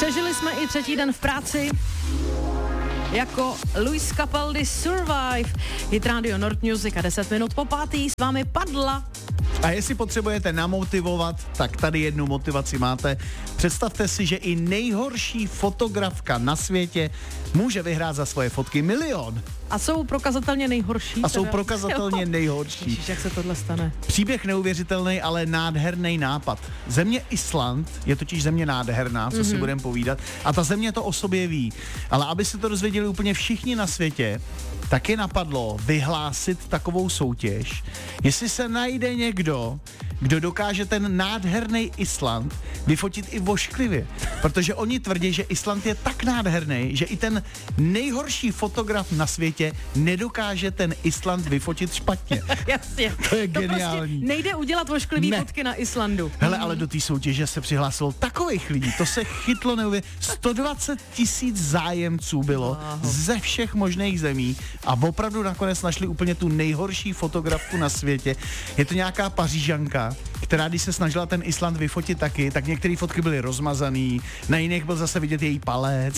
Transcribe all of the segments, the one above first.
Přežili jsme i třetí den v práci jako Luis Capaldi Survive. Hit Radio Nord Music a 10 minut po 5. s vámi Padla. A jestli potřebujete namotivovat, tak tady jednu motivaci máte. Představte si, že i nejhorší fotografka na světě může vyhrát za svoje fotky 1 000 000. A jsou prokazatelně nejhorší. A jsou prokazatelně nejhorší. Ježiš, jak se tohle stane? Příběh neuvěřitelný, ale nádherný nápad. Země Island je totiž země nádherná, co si budeme povídat. A ta země to o sobě ví. Ale aby se to dozvěděli úplně všichni na světě, tak je napadlo vyhlásit takovou soutěž, jestli se najde někdo, kdo dokáže ten nádherný Island vyfotit i vošklivě. Protože oni tvrdí, že Island je tak nádherný, že i ten nejhorší fotograf na světě nedokáže ten Island vyfotit špatně. Jasně. To je to geniální. Prostě nejde udělat vošklivý fotky na Islandu. Hele, ale do té soutěže se přihlásilo takových lidí, to se chytlo neuvěřitelně. 120 000 zájemců bylo ze všech možných zemí a opravdu nakonec našli úplně tu nejhorší fotografku na světě. Je to nějaká Pařížanka, která když se snažila ten Island vyfotit taky, tak některé fotky byly rozmazaný, na jiných byl zase vidět její palec.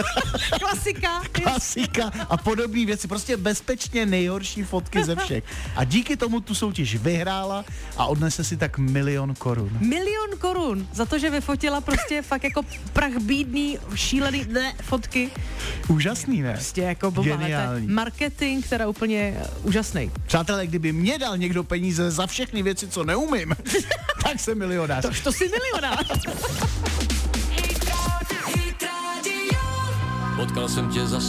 Klasika a podobné věci. Prostě bezpečně nejhorší fotky ze všech. A díky tomu tu soutěž vyhrála a odnese si tak 1 000 000 korun. 1 000 000 korun za to, že vyfotila prostě fakt jako prach bídný, šílený fotky. Úžasný, ne? Prostě jako geniální. Marketing, teda úplně úžasný. Přátelé, kdyby mě dal někdo peníze za všechny věci, co neumím, tak jsem milionář. To jsi milionář. Potkal jsem tě za